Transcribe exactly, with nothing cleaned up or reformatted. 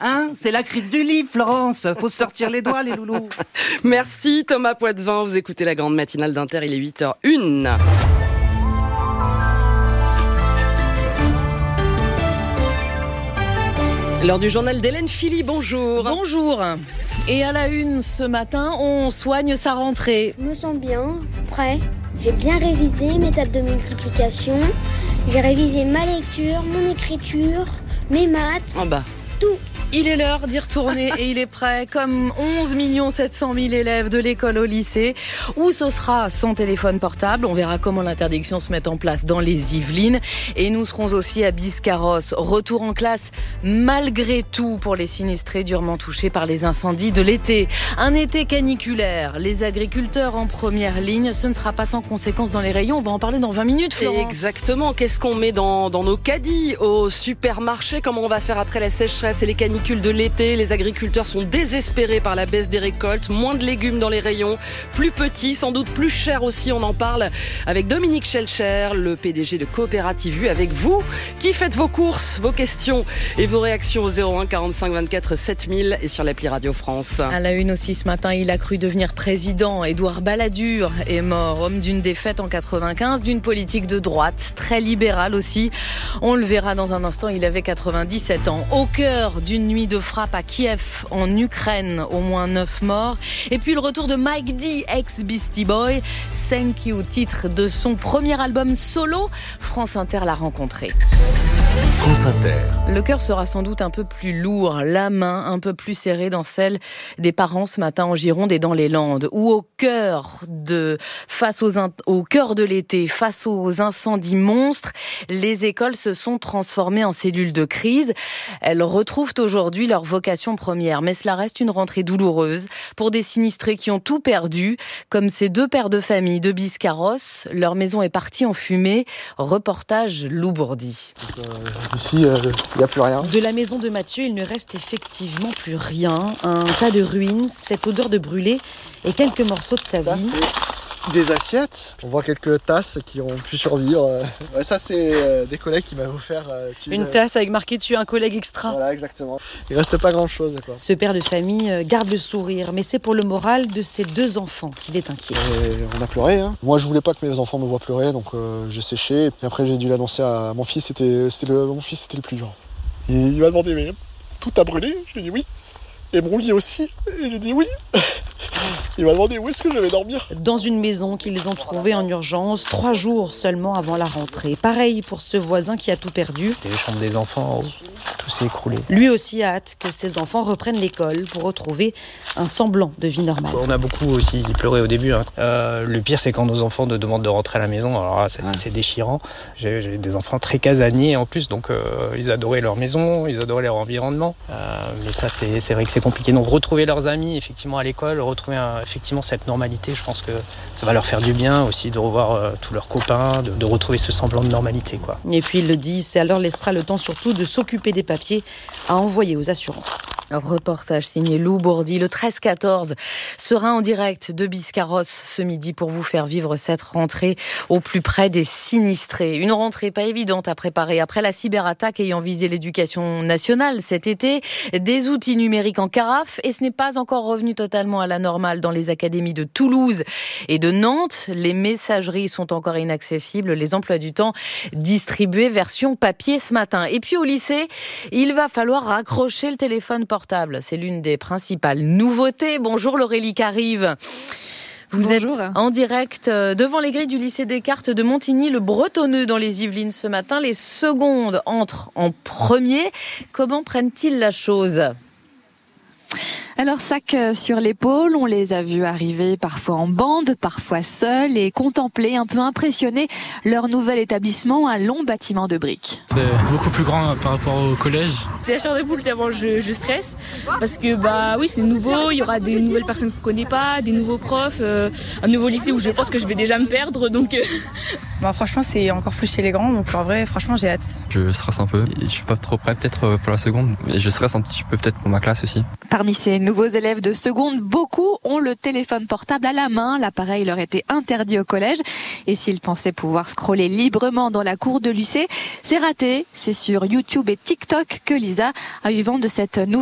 Hein ? C'est la crise du lit, Florence. Faut sortir les doigts, les loulous. Merci Thomas Poitvin. Vous écoutez la grande matinale d'Inter, il est huit heures une. L'heure du journal d'Hélène Philly, bonjour. Bonjour. Et à la une ce matin, on soigne sa rentrée. Je me sens bien, prêt. J'ai bien révisé mes tables de multiplication. J'ai révisé ma lecture, mon écriture, mes maths, oh bah. tout. Il est l'heure d'y retourner et il est prêt, comme onze millions sept cent mille élèves de l'école au lycée, où ce sera sans téléphone portable. On verra comment l'interdiction se met en place dans les Yvelines. Et nous serons aussi à Biscarrosse. Retour en classe malgré tout pour les sinistrés durement touchés par les incendies de l'été. Un été caniculaire. Les agriculteurs en première ligne. Ce ne sera pas sans conséquences dans les rayons. On va en parler dans vingt minutes, Florence. Exactement. Qu'est-ce qu'on met dans, dans nos caddies au supermarché? Comment on va faire après la sécheresse et les canicules de l'été? Les agriculteurs sont désespérés par la baisse des récoltes, moins de légumes dans les rayons, plus petits, sans doute plus chers aussi. On en parle avec Dominique Schelcher, le P D G de Coopérative U, avec vous qui faites vos courses, vos questions et vos réactions au zéro un quarante-cinq vingt-quatre sept mille et sur l'appli Radio France. À la une aussi ce matin, il a cru devenir président. Édouard Balladur est mort, homme d'une défaite en quatre-vingt-quinze, d'une politique de droite, très libérale aussi. On le verra dans un instant, il avait quatre-vingt-dix-sept ans. Au cœur d'une nuit de frappe à Kiev, en Ukraine, au moins neuf morts. Et puis le retour de Mike D, ex-Beastie Boy. Thank You, titre de son premier album solo. France Inter l'a rencontré. France Inter. Le cœur sera sans doute un peu plus lourd, la main un peu plus serrée dans celle des parents ce matin en Gironde et dans les Landes, où au cœur de, face aux, au cœur de l'été, face aux incendies monstres, les écoles se sont transformées en cellules de crise. Elles retrouvent aujourd'hui leur vocation première, mais cela reste une rentrée douloureuse pour des sinistrés qui ont tout perdu, comme ces deux pères de famille de Biscarrosse. Leur maison est partie en fumée. Reportage Lou Bourdi. Euh, ici, il euh, n'y a plus rien. De la maison de Mathieu, il ne reste effectivement plus rien. Un tas de ruines, cette odeur de brûlé et quelques morceaux de sa ça, vie. C'est des assiettes. On voit quelques tasses qui ont pu survivre. Ouais, ça, c'est euh, des collègues qui m'avaient offert. Euh, tu, Une euh... tasse avec marqué dessus un collègue extra. Voilà, exactement. Il reste pas grand-chose, quoi. Ce père de famille garde le sourire, mais c'est pour le moral de ses deux enfants qu'il est inquiet. Et on a pleuré. Hein. Moi, je voulais pas que mes enfants me voient pleurer, donc euh, j'ai séché. Et puis après, j'ai dû l'annoncer à mon fils. C'était, c'était le, mon fils, c'était le plus dur. Et il m'a demandé, mais tout a brûlé? Je lui ai dit oui. Et mon lit aussi. Et j'ai dit oui. Il m'a demandé où est-ce que je vais dormir. Dans une maison qu'ils ont trouvée en urgence, trois jours seulement avant la rentrée. Pareil pour ce voisin qui a tout perdu. Les chambres des enfants, tout s'est écroulé. Lui aussi a hâte que ses enfants reprennent l'école pour retrouver un semblant de vie normale. On a beaucoup aussi pleuré au début. Hein. Euh, le pire, c'est quand nos enfants nous demandent de rentrer à la maison. Alors là, c'est, ouais. c'est déchirant. J'ai, j'ai des enfants très casaniers en plus, donc euh, ils adoraient leur maison, ils adoraient leur environnement. Euh, mais ça, c'est, c'est vrai que c'est compliqué. Donc retrouver leurs amis, effectivement, à l'école, retrouver un, effectivement cette normalité, je pense que ça va leur faire du bien aussi de revoir euh, tous leurs copains, de, de retrouver ce semblant de normalité, quoi. Et puis il le dit, ça leur laissera le temps surtout de s'occuper des papiers à envoyer aux assurances. Reportage signé Lou Bourdi. Le treize quatorze sera en direct de Biscarrosse ce midi pour vous faire vivre cette rentrée au plus près des sinistrés. Une rentrée pas évidente à préparer après la cyberattaque ayant visé l'éducation nationale cet été. Des outils numériques en carafe et ce n'est pas encore revenu totalement à la normale dans les académies de Toulouse et de Nantes. Les messageries sont encore inaccessibles. Les emplois du temps distribués version papier ce matin. Et puis au lycée, il va falloir raccrocher le téléphone portable. C'est l'une des principales nouveautés. Bonjour Laurélie Carive. Vous Bonjour. Êtes en direct devant les grilles du lycée Descartes de Montigny-le-Bretonneux dans les Yvelines ce matin. Les secondes entrent en premier. Comment prennent-ils la chose ? Alors, sac sur l'épaule, on les a vus arriver parfois en bande, parfois seuls et contempler, un peu impressionnés, leur nouvel établissement, un long bâtiment de briques. C'est beaucoup plus grand par rapport au collège. J'ai la chair de poule tellement je, je stresse parce que bah oui c'est nouveau, il y aura des nouvelles personnes qu'on ne connaît pas, des nouveaux profs, euh, un nouveau lycée où je pense que je vais déjà me perdre donc. Euh... Bon, franchement c'est encore plus chez les grands donc en vrai franchement j'ai hâte. Je stresse un peu, je suis pas trop prêt peut-être pour la seconde mais je stresse un petit peu peut-être pour ma classe aussi. Parmi ces nouveaux élèves de seconde, beaucoup ont le téléphone portable à la main. L'appareil leur était interdit au collège. Et s'ils pensaient pouvoir scroller librement dans la cour de lycée, c'est raté. C'est sur YouTube et TikTok que Lisa a eu vent de cette nouvelle